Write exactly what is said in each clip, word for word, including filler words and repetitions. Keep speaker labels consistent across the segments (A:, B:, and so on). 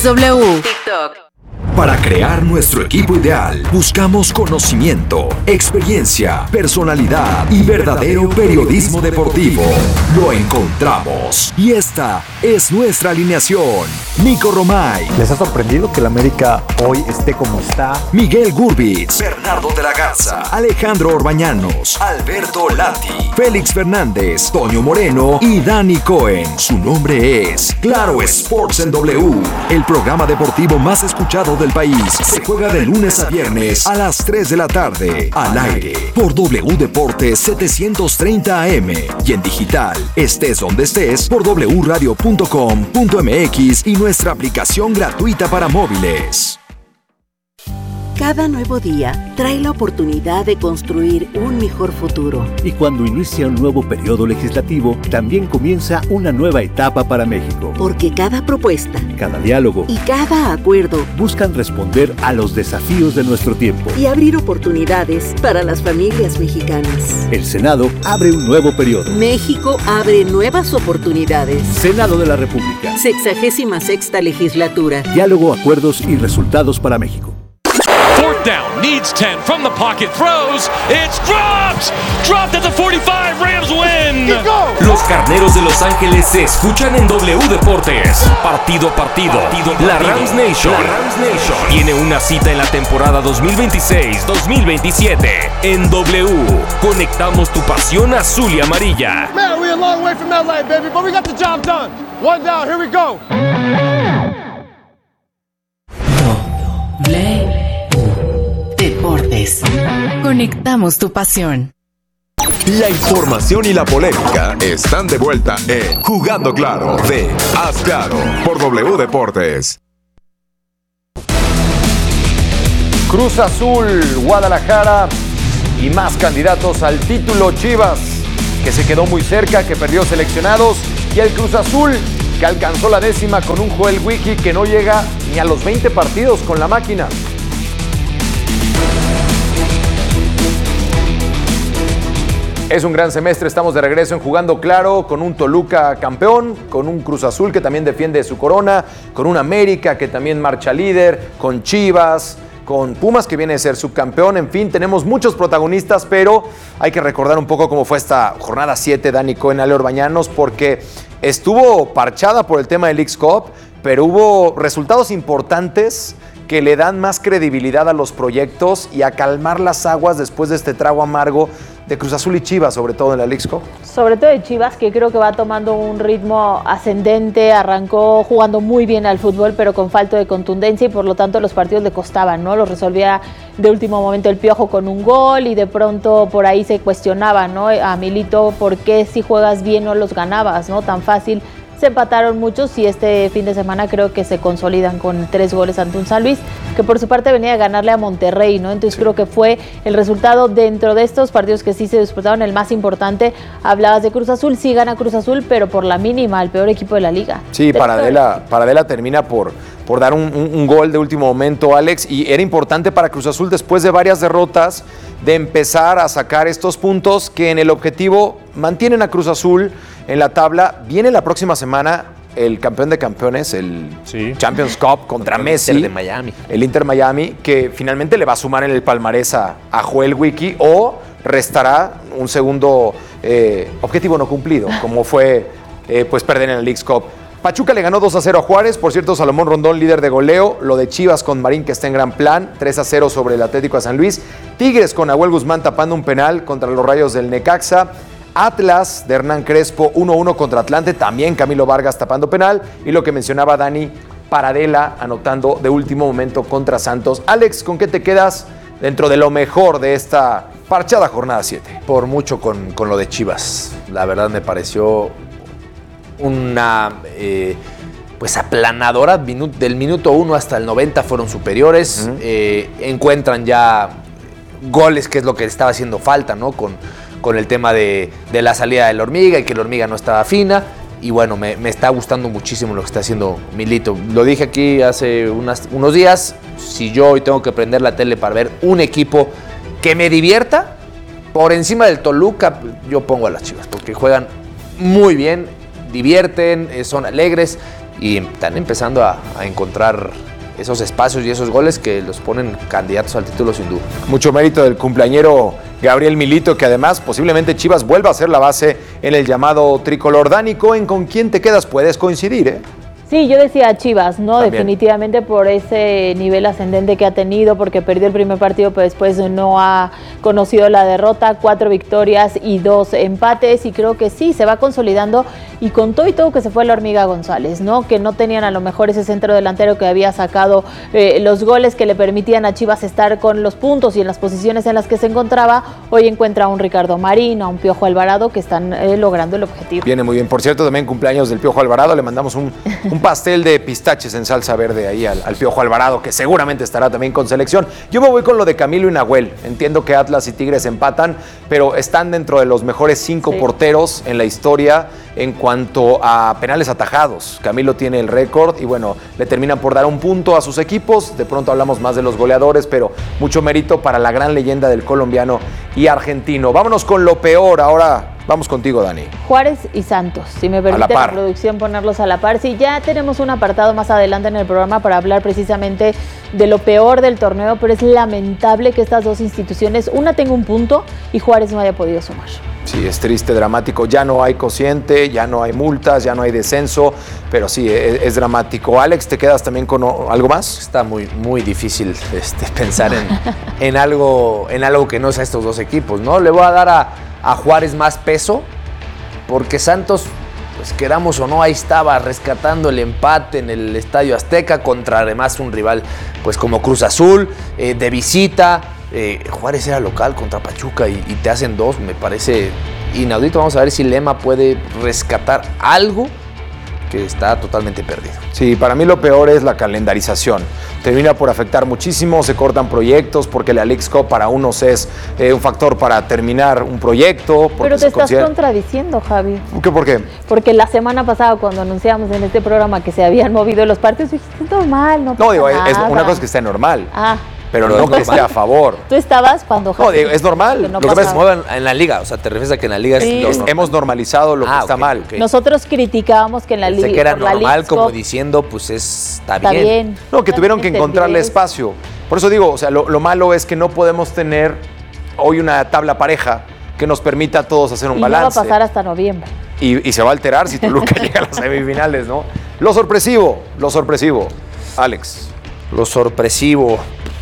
A: W. TikTok.
B: Para crear nuestro equipo ideal, buscamos conocimiento, experiencia, personalidad y verdadero periodismo deportivo. Lo encontramos. Y esta es nuestra alineación. Nico Romay.
C: ¿Les ha sorprendido que el América hoy esté como está?
B: Miguel Gurbitz. Bernardo de la Garza. Alejandro Orbañanos. Alberto Lati. Félix Fernández. Toño Moreno y Dani Cohen. Su nombre es Claro Sports en W. El programa deportivo más escuchado del país. Se juega de lunes a viernes a las tres de la tarde. Al aire por W Deportes setecientos treinta A M y en digital, estés donde estés, por w radio punto com punto m x y nuestra aplicación gratuita para móviles.
D: Cada nuevo día trae la oportunidad de construir un mejor futuro.
E: Y cuando inicia un nuevo periodo legislativo, también comienza una nueva etapa para México.
D: Porque cada propuesta,
E: cada diálogo
D: y cada acuerdo
E: buscan responder a los desafíos de nuestro tiempo
D: y abrir oportunidades para las familias mexicanas.
E: El Senado abre un nuevo periodo.
D: México abre nuevas oportunidades.
E: Senado de la República.
D: Sexagésima sexta legislatura.
E: Diálogo, acuerdos y resultados para México.
F: Fourth down, needs ten, from the pocket, throws, it's dropped! Dropped at the forty-five, Rams win!
G: Los Carneros de Los Ángeles se escuchan en W Deportes. Partido a partido, partido, partido. La Rams Nation, la Rams Nation tiene una cita en la temporada dos mil veintiséis dos mil veintisiete. En W, conectamos tu pasión azul y amarilla.
H: Man, we're a long way from L A, baby, but we got the job done. One down, here we go.
A: W. Deportes. Conectamos tu pasión.
I: La información y la polémica están de vuelta en Jugando Claro de Haz Claro por W Deportes.
J: Cruz Azul, Guadalajara y más candidatos al título. Chivas, que se quedó muy cerca, que perdió seleccionados, y el Cruz Azul, que alcanzó la décima con un Joel Wiki que no llega ni a los veinte partidos con la máquina. Es un gran semestre, estamos de regreso en Jugando Claro, con un Toluca campeón, con un Cruz Azul que también defiende su corona, con un América que también marcha líder, con Chivas, con Pumas que viene a ser subcampeón. En fin, tenemos muchos protagonistas, pero hay que recordar un poco cómo fue esta jornada siete, Dani Cohen, Ale Orbañanos, porque estuvo parchada por el tema del Leagues Cup, pero hubo resultados importantes que le dan más credibilidad a los proyectos y a calmar las aguas después de este trago amargo de Cruz Azul y Chivas, sobre todo en la Leagues Cup.
K: Sobre todo de Chivas, que creo que va tomando un ritmo ascendente, arrancó jugando muy bien al fútbol, pero con falta de contundencia, y por lo tanto los partidos le costaban, ¿no? Los resolvía de último momento el Piojo con un gol, y de pronto por ahí se cuestionaba, ¿no? A Milito, ¿por qué si juegas bien no los ganabas, ¿no? Tan fácil. Se empataron muchos y este fin de semana creo que se consolidan con tres goles ante un San Luis, que por su parte venía a ganarle a Monterrey, ¿no? Entonces sí, creo que fue el resultado dentro de estos partidos que sí se disputaron el más importante. Hablabas de Cruz Azul, sí gana Cruz Azul, pero por la mínima, el peor equipo de la liga.
J: Sí, Paradela, Paradela termina por, por dar un, un, un gol de último momento, Alex, y era importante para Cruz Azul después de varias derrotas de empezar a sacar estos puntos que en el objetivo mantienen a Cruz Azul en la tabla. Viene la próxima semana el campeón de campeones, el sí. Champions Cup contra Messi.
L: El de Miami.
J: El Inter Miami, que finalmente le va a sumar en el palmarés a, a Joel Wiki, o restará un segundo eh, objetivo no cumplido, como fue eh, pues perder en el Leagues Cup. Pachuca le ganó dos a cero a Juárez, por cierto, Salomón Rondón líder de goleo. Lo de Chivas con Marín, que está en gran plan, tres a cero sobre el Atlético de San Luis. Tigres con Nahuel Guzmán tapando un penal contra los Rayos del Necaxa. Atlas de Hernán Crespo uno a uno contra Atlante, también Camilo Vargas tapando penal, y lo que mencionaba Dani, Paradela anotando de último momento contra Santos. Alex, ¿con qué te quedas dentro de lo mejor de esta parchada jornada siete?
L: Por mucho con, con lo de Chivas, la verdad me pareció una eh, pues aplanadora. Minu- del minuto uno hasta el noventa fueron superiores. Uh-huh. eh, encuentran ya goles, que es lo que estaba haciendo falta, ¿no? Con, con el tema de, de la salida de la Hormiga y que la Hormiga no estaba fina. Y bueno, me, me está gustando muchísimo lo que está haciendo Milito. Lo dije aquí hace unas, unos días. Si yo hoy tengo que prender la tele para ver un equipo que me divierta, por encima del Toluca, yo pongo a las Chivas, porque juegan muy bien, divierten, son alegres, y están empezando a, a encontrar esos espacios y esos goles que los ponen candidatos al título sin duda.
J: Mucho mérito del cumpleañero Gabriel Milito, que además posiblemente Chivas vuelva a ser la base en el llamado tricolor. Dani Cohen, ¿con quién te quedas? Puedes coincidir, ¿eh?
K: Sí, yo decía Chivas, ¿no?
J: También.
K: Definitivamente por ese nivel ascendente que ha tenido, porque perdió el primer partido, pero después no ha conocido la derrota, cuatro victorias y dos empates, y creo que sí, se va consolidando, y con todo y todo que se fue la Hormiga González, ¿no? Que no tenían a lo mejor ese centro delantero que había sacado eh, los goles que le permitían a Chivas estar con los puntos y en las posiciones en las que se encontraba. Hoy encuentra a un Ricardo Marín, a un Piojo Alvarado, que están eh, logrando el objetivo.
J: Viene muy bien. Por cierto, también cumpleaños del Piojo Alvarado, le mandamos un, un pastel de pistaches en salsa verde ahí al, al Piojo Alvarado, que seguramente estará también con selección. Yo me voy con lo de Camilo y Nahuel. Entiendo que Atlas y Tigres empatan, pero están dentro de los mejores cinco sí. porteros en la historia en cuanto a penales atajados. Camilo tiene el récord y bueno, le terminan por dar un punto a sus equipos. De pronto hablamos más de los goleadores, pero mucho mérito para la gran leyenda del colombiano y argentino. Vámonos con lo peor. Ahora vamos contigo, Dani.
K: Juárez y Santos, si me permite la, la producción ponerlos a la par. Sí, ya tenemos un apartado más adelante en el programa para hablar precisamente de lo peor del torneo, pero es lamentable que estas dos instituciones, una tenga un punto y Juárez no haya podido sumar.
J: Sí, es triste, dramático. Ya no hay cociente, ya no hay multas, ya no hay descenso, pero sí, es, es dramático. Alex, ¿te quedas también con algo más?
L: Está muy, muy difícil este, pensar en, en, algo, en algo que no sea estos dos equipos, ¿no? Le voy a dar a, a Juárez más peso, porque Santos, pues queramos o no, ahí estaba rescatando el empate en el Estadio Azteca contra además un rival pues como Cruz Azul, eh, de visita. Eh, Juárez era local contra Pachuca y, y te hacen dos, me parece inaudito. Vamos a ver si Lema puede rescatar algo que está totalmente perdido.
J: Sí, para mí lo peor es la calendarización. Termina por afectar muchísimo, se cortan proyectos porque la Leagues Cup para unos es eh, un factor para terminar un proyecto.
K: Pero te estás considera... contradiciendo, Javi.
J: ¿Qué, ¿Por qué?
K: Porque la semana pasada cuando anunciamos en este programa que se habían movido los partidos, dijiste, es normal, no pasa
J: No, digo,
K: nada.
J: Es una cosa que esté normal.
K: Ah.
J: Pero, pero no que esté a favor.
K: Tú estabas cuando...
J: No, digo, es normal.
L: Que no lo que pasa se mueven en la liga, o sea, te refieres a que en la liga
K: sí.
L: es...
J: es hemos normalizado lo ah, que está okay, mal.
K: Okay. Nosotros criticábamos que en la liga...
L: Sé que era normal, como
K: Cup,
L: diciendo, pues es, está,
K: está
L: bien.
K: bien.
J: No, que tuvieron que encontrarle espacio. Por eso digo, o sea, lo, lo malo es que no podemos tener hoy una tabla pareja que nos permita a todos hacer un
K: y
J: balance.
K: Y va a pasar hasta noviembre.
J: Y, y se va a alterar si Toluca llega a las semifinales, ¿no? Lo sorpresivo, lo sorpresivo. Alex.
L: Lo sorpresivo...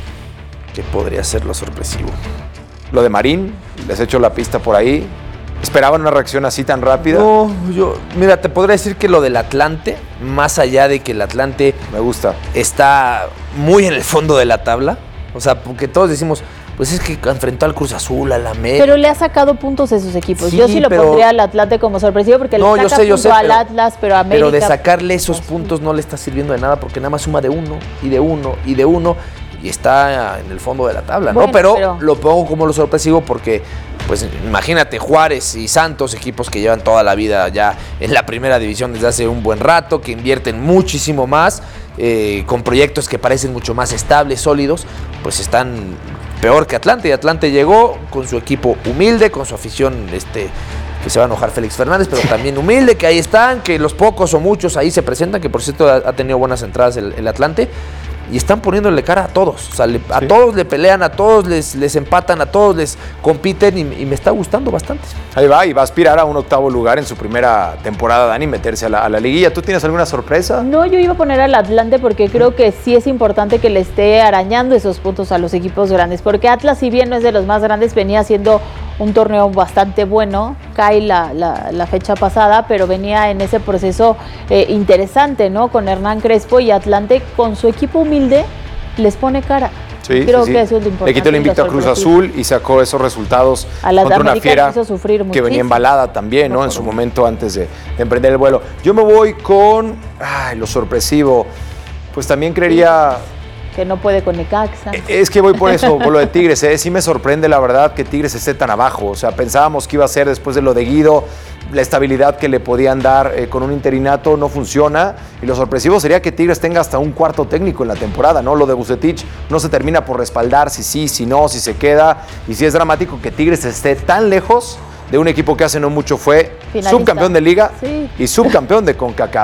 L: ¿Qué podría ser lo sorpresivo?
J: Lo de Marín, les echo la pista por ahí. ¿Esperaban una reacción así tan rápida?
L: No, yo, mira, te podría decir que lo del Atlante, más allá de que el Atlante
J: me gusta,
L: está muy en el fondo de la tabla. O sea, porque todos decimos, pues es que enfrentó al Cruz Azul, a la América.
K: Pero le ha sacado puntos a esos equipos.
L: Sí,
K: yo sí lo
L: pero...
K: pondría al Atlante como sorpresivo porque
L: no,
K: le saca
L: yo sé, yo sé,
K: al
L: pero,
K: Atlas, pero a América...
L: Pero de sacarle esos puntos no le está sirviendo de nada porque nada más suma de uno, y de uno, y de uno... y está en el fondo de la tabla,
K: bueno,
L: ¿no? Pero,
K: pero
L: lo pongo como lo sorpresivo porque, pues imagínate, Juárez y Santos, equipos que llevan toda la vida ya en la primera división desde hace un buen rato, que invierten muchísimo más, eh, con proyectos que parecen mucho más estables, sólidos, pues están peor que Atlante. Y Atlante llegó con su equipo humilde, con su afición, este... que se va a enojar Félix Fernández, pero también humilde, que ahí están, que los pocos o muchos ahí se presentan, que por cierto ha tenido buenas entradas el, el Atlante, y están poniéndole cara a todos, o sea, le, a sí. todos le pelean, a todos les, les empatan, a todos les compiten, y, y me está gustando bastante.
J: Ahí va, y va a aspirar a un octavo lugar en su primera temporada, Dani, meterse a la, a la liguilla. ¿Tú tienes alguna sorpresa?
K: No, yo iba a poner al Atlante porque creo que sí es importante que le esté arañando esos puntos a los equipos grandes, porque Atlas, si bien no es de los más grandes, venía haciendo un torneo bastante bueno, cae la, la, la fecha pasada, pero venía en ese proceso eh, interesante, ¿no? Con Hernán Crespo, y Atlante con su equipo humilde les pone cara.
J: Sí,
K: Creo
J: sí,
K: que
J: sí.
K: eso es lo importante.
J: Le quitó el invicto a Cruz Azul y sacó esos resultados
K: a la
J: contra una fiera
K: hizo sufrir
J: que venía embalada también, ¿no? En su momento antes de, de emprender el vuelo. Yo me voy con ay, lo sorpresivo. Pues también creería...
K: que no puede con Necaxa.
J: Es que voy por eso, por lo de Tigres. ¿eh? Sí me sorprende, la verdad, que Tigres esté tan abajo. O sea, pensábamos que iba a ser después de lo de Guido, la estabilidad que le podían dar eh, con un interinato no funciona. Y lo sorpresivo sería que Tigres tenga hasta un cuarto técnico en la temporada, ¿no? Lo de Vucetich no se termina por respaldar, si sí, si no, si se queda. Y sí es dramático que Tigres esté tan lejos de un equipo que hace no mucho fue finalista, subcampeón de Liga sí. y subcampeón de CONCACAF.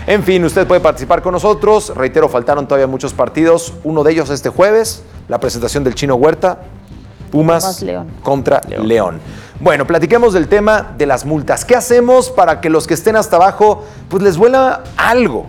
J: En fin, usted puede participar con nosotros. Reitero, faltaron todavía muchos partidos. Uno de ellos este jueves, la presentación del Chino Huerta. Pumas, Pumas León. contra León. León. Bueno, platiquemos del tema de las multas. ¿Qué hacemos para que los que estén hasta abajo, pues les vuela algo?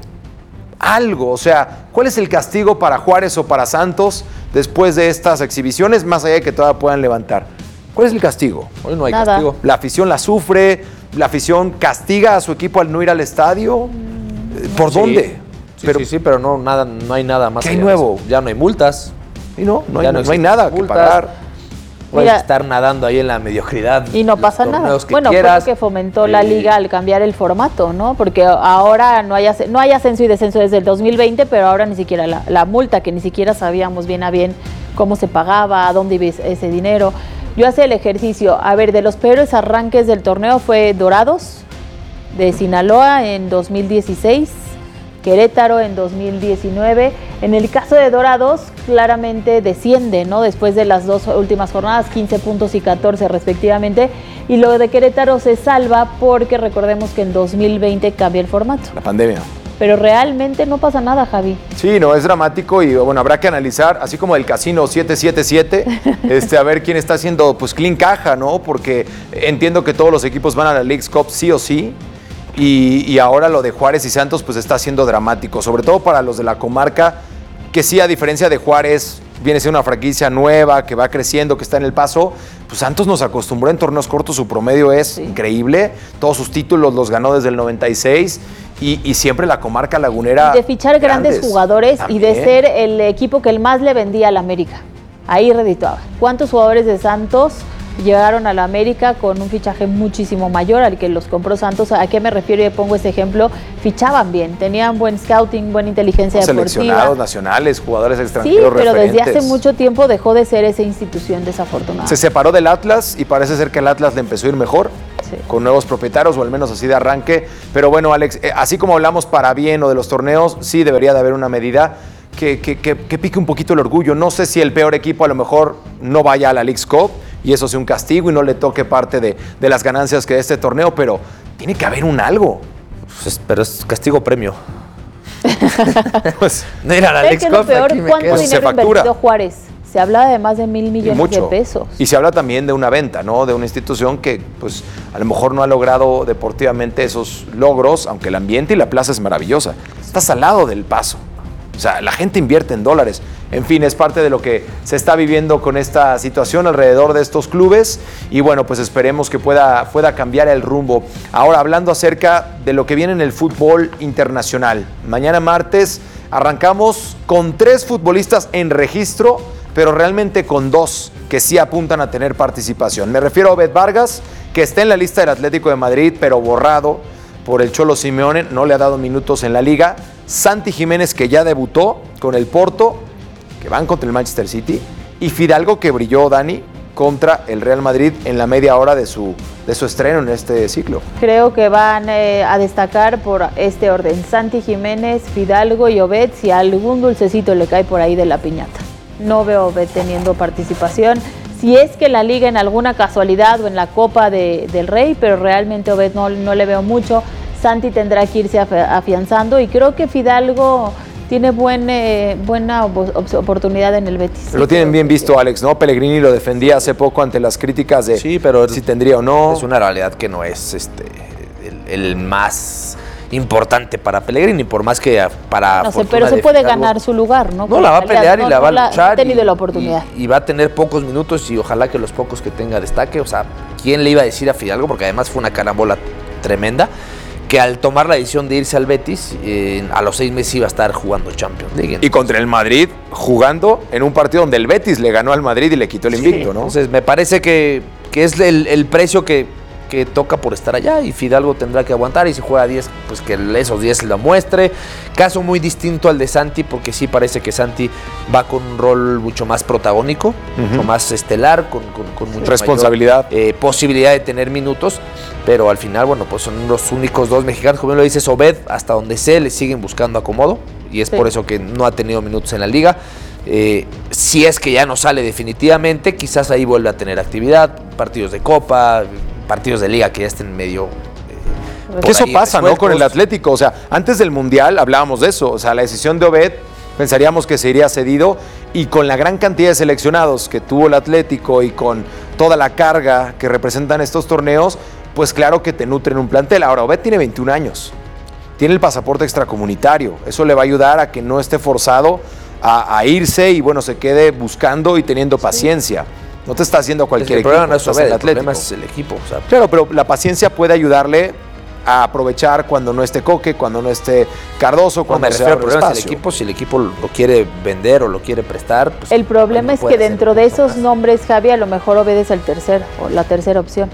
J: Algo, o sea, ¿cuál es el castigo para Juárez o para Santos después de estas exhibiciones, más allá de que todavía puedan levantar? ¿Cuál es el castigo? Hoy no hay Nada. castigo. ¿La afición la sufre? ¿La afición castiga a su equipo al no ir al estadio? ¿Por
L: sí.
J: dónde?
L: Sí, pero, sí, sí, pero no, nada, no hay nada más.
J: ¿Qué hay nuevo?
L: Ya no hay multas.
J: Y no, no,
L: ya
J: hay,
L: no,
J: no hay nada multas. que pagar.
L: Puedes Mira, estar nadando ahí en la mediocridad.
K: Y no pasa nada. Bueno, fue lo que fomentó la liga al cambiar el formato, ¿no? Porque ahora no hay, no hay ascenso y descenso desde el dos mil veinte, pero ahora ni siquiera la, la multa, que ni siquiera sabíamos bien a bien cómo se pagaba, a dónde iba ese dinero. Yo hacía el ejercicio, a ver, de los peores arranques del torneo fue Dorados, de Sinaloa en dos mil dieciséis, Querétaro en dos mil diecinueve. En el caso de Dorados, claramente desciende, ¿no? Después de las dos últimas jornadas, quince puntos y catorce respectivamente. Y lo de Querétaro se salva porque recordemos que en dos mil veinte cambió el formato.
J: La pandemia.
K: Pero realmente no pasa nada, Javi.
J: Sí, no, es dramático y bueno, habrá que analizar, así como el casino siete siete siete, este, a ver quién está haciendo pues clean caja, ¿no? Porque entiendo que todos los equipos van a la Leagues Cup sí o sí. Y, y ahora lo de Juárez y Santos pues está siendo dramático, sobre todo para los de la comarca, que sí, a diferencia de Juárez, viene siendo una franquicia nueva, que va creciendo, que está en el paso. Pues Santos nos acostumbró en torneos cortos, su promedio es sí. increíble, todos sus títulos los ganó desde el noventa y seis y, y siempre la comarca lagunera.
K: Y de fichar grandes, grandes jugadores también. Y de ser el equipo que el más le vendía al América, ahí redituaba. ¿Cuántos jugadores de Santos llegaron a la América con un fichaje muchísimo mayor al que los compró Santos? ¿A qué me refiero? Y pongo ese ejemplo. Fichaban bien, tenían buen scouting, buena inteligencia deportiva.
J: Seleccionados nacionales, jugadores extranjeros.
K: Sí, pero
J: referentes.
K: Desde hace mucho tiempo dejó de ser esa institución desafortunada.
J: Se separó del Atlas y parece ser que el Atlas le empezó a ir mejor. Sí. Con nuevos propietarios, o al menos así de arranque. Pero bueno, Alex, eh, así como hablamos para bien o de los torneos, sí debería de haber una medida que, que, que, que pique un poquito el orgullo. No sé si el peor equipo a lo mejor no vaya a la Leagues Cup y eso sea un castigo y no le toque parte de, de las ganancias que de este torneo, pero tiene que haber un algo.
L: Pues, pero es castigo premio. Pues, no ir a la Leagues Cup.
K: Peor, ¿cuánto pues dinero invertido Juárez? Se habla de más de mil millones de pesos.
J: Y se habla también de una venta, ¿no? De una institución que, pues, a lo mejor no ha logrado deportivamente esos logros, aunque el ambiente y la plaza es maravillosa. Estás al lado del Paso. O sea, la gente invierte en dólares. En fin, es parte de lo que se está viviendo con esta situación alrededor de estos clubes. Y bueno, pues esperemos que pueda, pueda cambiar el rumbo. Ahora, hablando acerca de lo que viene en el fútbol internacional. Mañana martes arrancamos con tres futbolistas en registro, pero realmente con dos que sí apuntan a tener participación. Me refiero a Obed Vargas, que está en la lista del Atlético de Madrid, pero borrado por el Cholo Simeone, no le ha dado minutos en la liga. Santi Jiménez, que ya debutó con el Porto, que van contra el Manchester City. Y Fidalgo, que brilló, Dani, contra el Real Madrid en la media hora de su, de su estreno en este ciclo.
K: Creo que van eh, a destacar por este orden. Santi Jiménez, Fidalgo y Obed, si algún dulcecito le cae por ahí de la piñata. No veo a Obed teniendo participación. Si es que la liga en alguna casualidad o en la Copa de, del Rey, pero realmente Obed no, no le veo mucho. Santi tendrá que irse afianzando y creo que Fidalgo tiene buen, eh, buena oportunidad en el Betis.
J: Lo tienen bien visto, Alex, ¿no? Pellegrini lo defendía hace poco ante las críticas de
L: sí, pero
J: si tendría o no.
L: Es una realidad que no es este el, el más importante para Pellegrini, por más que para
K: no sé, pero se puede Fidalgo, ganar su lugar, ¿no?
L: No, la va a pelear
K: no,
L: y la va a
K: no
L: luchar.
K: Ha tenido
L: y,
K: la oportunidad.
L: Y, y va a tener pocos minutos y ojalá que los pocos que tenga destaque. O sea, ¿quién le iba a decir a Fidalgo? Porque además fue una carambola tremenda, que al tomar la decisión de irse al Betis, eh, a los seis meses iba a estar jugando Champions League.
J: Y contra el Madrid, jugando en un partido donde el Betis le ganó al Madrid y le quitó el invicto, sí, ¿no?
L: Entonces me parece que, que es el, el precio que, que toca por estar allá y Fidalgo tendrá que aguantar y si juega diez, pues que esos diez lo muestre. Caso muy distinto al de Santi, porque sí parece que Santi va con un rol mucho más protagónico, uh-huh. mucho más estelar, con, con, con mucha
J: responsabilidad,
L: mayor, eh, posibilidad de tener minutos, pero al final, bueno, pues son los únicos dos mexicanos, como bien lo dices, Obed, hasta donde sé, le siguen buscando acomodo y es sí. por eso que no ha tenido minutos en la liga. Eh, si es que ya no sale definitivamente, quizás ahí vuelve a tener actividad, partidos de Copa, partidos de liga que ya estén medio eh,
J: Que eso pasa, ¿no? Con el Atlético. O sea, antes del Mundial hablábamos de eso. O sea, la decisión de Obed pensaríamos que se iría cedido, y con la gran cantidad de seleccionados que tuvo el Atlético y con toda la carga que representan estos torneos, pues claro que te nutren un plantel. Ahora, Obed tiene veintiún años, tiene el pasaporte extracomunitario, eso le va a ayudar a que no esté forzado a, a irse y bueno, se quede buscando y teniendo paciencia. No te está haciendo cualquier equipo.
L: El problema no es Obed, el
J: Atlético.
L: problema es el equipo. O sea,
J: claro, pero la paciencia puede ayudarle a aprovechar cuando no esté Coque, cuando no esté Cardoso, cuando
L: no, me
J: se
L: refiero
J: abra
L: al problema
J: espacio.
L: del equipo. Si el equipo lo quiere vender o lo quiere prestar, pues
K: el problema es que dentro de esos
L: más.
K: nombres, Javi, a lo mejor Obed es el tercero o la tercera opción.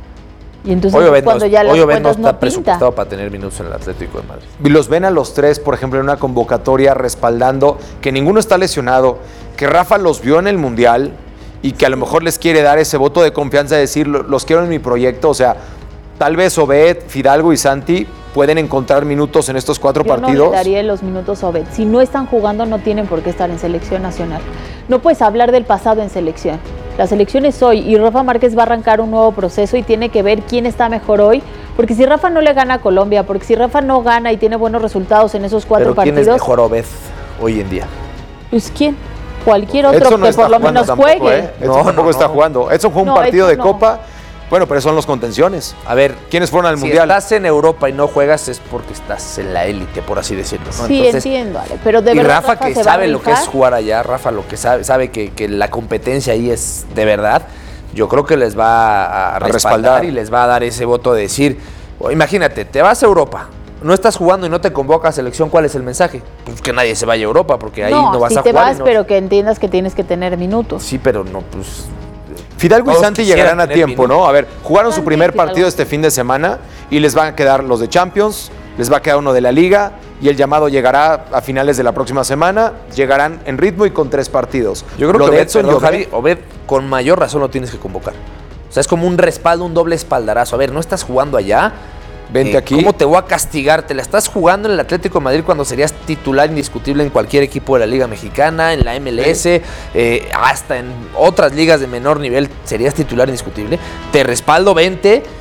K: Y entonces
L: hoy Obed
K: cuando
L: no,
K: ya las
L: hoy Obed
K: cuentas
L: no está
K: no
L: presupuestado
K: pinta.
L: para tener minutos en el Atlético de Madrid.
J: Y los ven a los tres, por ejemplo, en una convocatoria respaldando que ninguno está lesionado, que Rafa los vio en el Mundial y que a lo mejor les quiere dar ese voto de confianza de decir, los quiero en mi proyecto. O sea, tal vez Obed, Fidalgo y Santi pueden encontrar minutos en estos cuatro
K: Yo
J: partidos.
K: no le daría los minutos a Obed. Si no están jugando, no tienen por qué estar en selección nacional. No puedes hablar del pasado en selección. La selección es hoy y Rafa Márquez va a arrancar un nuevo proceso y tiene que ver quién está mejor hoy. Porque si Rafa no le gana a Colombia, porque si Rafa no gana y tiene buenos resultados en esos cuatro
L: Pero ¿quién
K: partidos.
L: es mejor Obed hoy en día?
K: Pues quién. Cualquier otro
J: Edson no
K: que
J: está
K: por lo
J: jugando
K: menos
J: tampoco,
K: juegue.
J: ¿eh? Edson
L: No,
J: tampoco
L: no,
J: está
L: no.
J: jugando. Edson jugó un
K: No,
J: partido
K: Edson
J: de
K: no.
J: Copa. Bueno, pero son los contenciones.
L: A ver,
J: ¿quiénes fueron al
L: si
J: Mundial?
L: estás en Europa y no juegas es porque estás en la élite, por así decirlo, ¿no?
K: Sí,
L: Entonces,
K: entiendo, Ale, pero de
L: y
K: verdad
L: Rafa,
K: Rafa
L: que
K: se va a
L: sabe lo que es
K: rifar.
L: jugar allá, Rafa lo que sabe, sabe que, que la competencia ahí es de verdad, yo creo que les va a, a respaldar,
J: respaldar.
L: y les va a dar ese voto de decir, oh, imagínate, te vas a Europa, no estás jugando y no te convoca a selección, ¿cuál es el mensaje? Pues que nadie se vaya a Europa, porque ahí no,
K: No,
L: vas
K: sí
L: a
K: te
L: jugar.
K: vas,
L: y no-
K: pero que entiendas que tienes que tener minutos.
L: Sí, pero no, pues...
J: Fidalgo y
L: Todos
J: Santi
L: quisieran
J: llegarán a
L: tener
J: tiempo,
L: minutos.
J: ¿no? A ver, jugaron su
K: Santi
J: primer
K: y Fidalgo.
J: partido este fin de semana y les van a quedar los de Champions, les va a quedar uno de la Liga y el llamado llegará a finales de la próxima semana. Llegarán en ritmo y con tres partidos.
L: Yo creo
J: Lo
L: que
J: de
L: Obed,
J: Edson y
L: perdón,
J: Obed-
L: Javi, Obed, con mayor razón lo tienes que convocar. O sea, es como un respaldo, un doble espaldarazo. A ver, no estás jugando allá.
J: Vente
L: Eh,
J: aquí.
L: ¿Cómo te voy a castigar? Te la estás jugando en el Atlético de Madrid cuando serías titular indiscutible en cualquier equipo de la Liga Mexicana, en la M L S, eh, hasta en otras ligas de menor nivel serías titular indiscutible. Te respaldo, vente